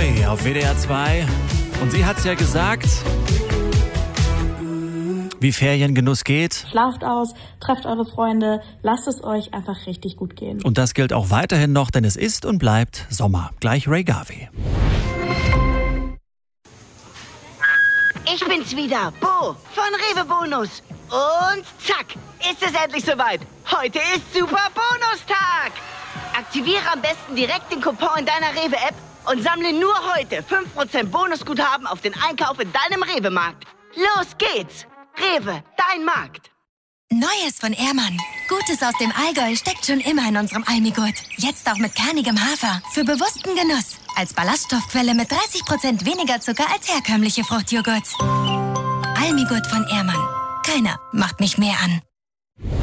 neu auf WDR 2. Und sie hat's ja gesagt, wie Feriengenuss geht. Schlaft aus, trefft eure Freunde, lasst es euch einfach richtig gut gehen. Und das gilt auch weiterhin noch, denn es ist und bleibt Sommer. Gleich Ray Garvey. Ich bin's wieder, Bo von Rewe Bonus. Und zack, ist es endlich soweit. Heute ist Super Bonustag. Aktiviere am besten direkt den Coupon in deiner Rewe-App und sammle nur heute 5% Bonusguthaben auf den Einkauf in deinem Rewe-Markt. Los geht's! Rewe, dein Markt. Neues von Ehrmann. Gutes aus dem Allgäu steckt schon immer in unserem Almigurt. Jetzt auch mit kernigem Hafer. Für bewussten Genuss. Als Ballaststoffquelle mit 30% weniger Zucker als herkömmliche Fruchtjoghurt. Almigurt von Ehrmann. Keiner macht mich mehr an.